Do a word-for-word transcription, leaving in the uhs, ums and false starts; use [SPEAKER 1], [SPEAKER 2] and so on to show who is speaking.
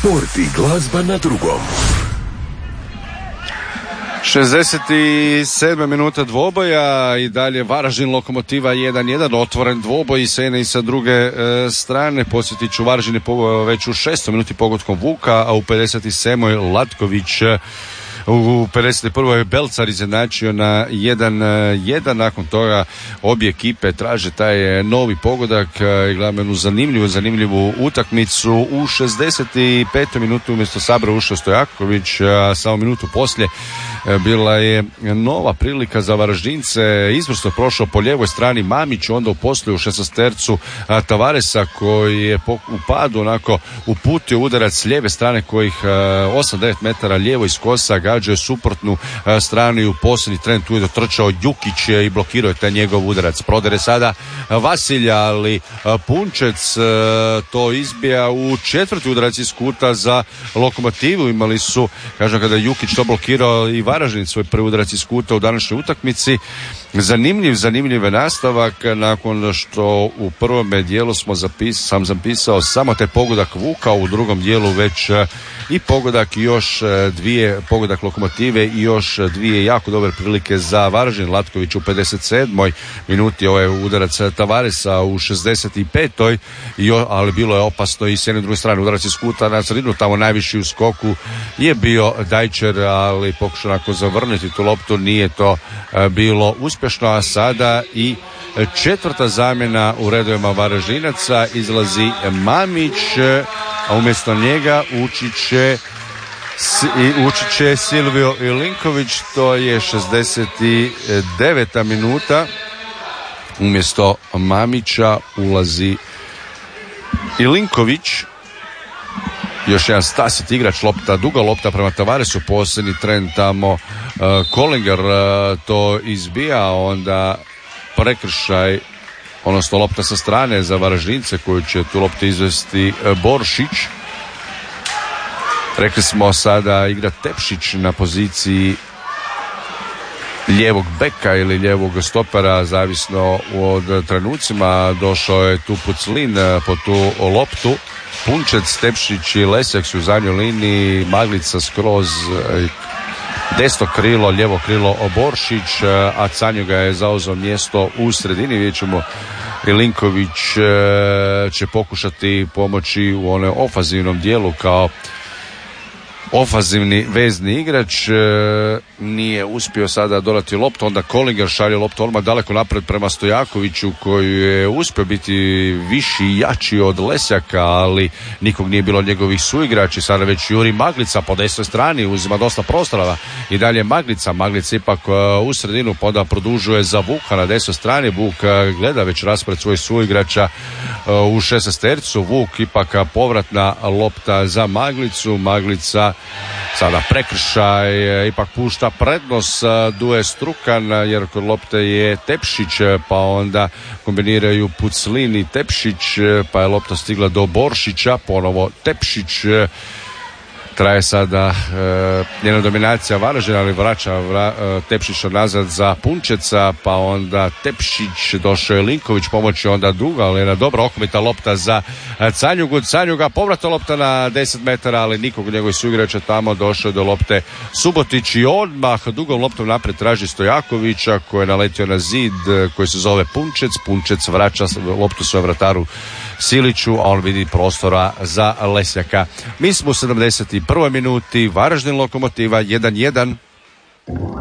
[SPEAKER 1] Sport i glazba na drugom.
[SPEAKER 2] šezdeset sedma minuta dvoboja i dalje Varaždin Lokomotiva jedan jedan, otvoren dvoboj i s jedne i sa druge e, strane. Podsjetit ću, Varaždin je poveo već u šestoj minuti pogodkom Vuka, a u pedeset sedmoj Latković, u pedeset prvoj Belcar izjednačio na jedan jedan. Nakon toga obje ekipe traže taj novi pogodak i gledamo jednu zanimljivu, zanimljivu utakmicu. U šezdeset petoj minuti umjesto Sabra ušao Stojaković, a samo minutu poslije bila je nova prilika za Varaždince. Izvrsno prošao po lijevoj strani Mamić, onda u poslije u šesnaestercu Tavaresa koji je u padu onako uputio udarac s lijeve strane kojih osam devet metara lijevo iz kosa, gađao suprotnu stranu i u posljednji tren tu je dotrčao Jukić i blokirao je taj njegov udarac. Prodere sada Vasilja, ali Punčec to izbija u četvrti udarac iz kuta za Lokomotivu. Imali su, kažem, kada Jukić to blokirao i Varaždin svoj prvi udarac iz kuta u današnjoj utakmici. Zanimljiv, zanimljiv nastavak nakon što u prvome dijelu smo zapis, sam zapisao samo taj pogodak Vuka, u drugom dijelu već i pogodak i još dvije, pogodak Lokomotive i još dvije jako dobre prilike za Varaždin. Latković u pedeset sedmoj minuti, ovaj udarac Tavaresa u šezdeset petoj, ali bilo je opasno i s jedne i druge strane udarac iz kuta na sredinu, tamo najviši u skoku je bio Dajčer, ali pokušao onako zavrnuti tu loptu, nije to bilo uspješno. A sada i četvrta zamjena u redovima Varaždinaca, izlazi Mamić, a umjesto njega ući će ući će Silvio Ilinković. To je šezdeset deveta minuta, umjesto Mamića ulazi Ilinković. Još jedan stasit igrač, lopta, duga lopta prema Tavaresu, posljednji tren tamo uh, Kolinger uh, to izbija, onda prekršaj, odnosno lopta sa strane za Varaždince koju će tu loptu izvesti uh, Boršić. Rekli smo sada igra Tepšić na poziciji lijevog beka ili lijevog stopera, zavisno od trenucima. Došao je tu Puclin po tu loptu. Punčec, Tepšić i Lesjak su u zadnjoj liniji, Maglica skroz desno krilo, lijevo krilo Boršić, a Canjuga je zauzeo mjesto u sredini. Vidjet ćemo, Ilinković će pokušati pomoći u onom ofazivnom dijelu kao ofanzivni vezni igrač, e, nije uspio sada dodati loptu, onda Kolinger šalje loptu odmah daleko napred prema Stojakoviću koji je uspio biti viši i jači od Lesjaka, ali nikog nije bilo od njegovih suigrači. Sada već juri Maglica po desnoj strani, uzima dosta prostora i dalje Maglica. Maglica ipak e, u sredinu, poda produžuje za Vuka na desnoj strani. Vuk e, gleda već raspred svojih suigrača e, u šesnaestercu. Vuk ipak povratna lopta za Maglicu. Maglica sada prekršaj, ipak pušta prednost Duje Strukan, jer kod lopte je Tepšić, pa onda kombiniraju Puclin i Tepšić, pa je lopta stigla do Boršića, ponovo Tepšić. Traje sada e, njena dominacija Varaždina, ali vraća vra, e, Tepšića nazad za Punčeca, pa onda Tepšić, došao je Linković pomoći, onda duga, ali jedna dobra okomita lopta za Canjugu. Canjuga, povratna lopta na deset metara, ali nikog od njegovih suigrača tamo. Došao je do lopte Subotić i odmah dugom loptom naprijed traži Stojakovića koji je naletio na zid koji se zove Punčec. Punčec vraća loptu svoje vrataru Siliću, a on vidi prostora za Lesjaka. Mi smo u sedamdeset prvoj minuti, Varaždin Lokomotiva jedan jedan.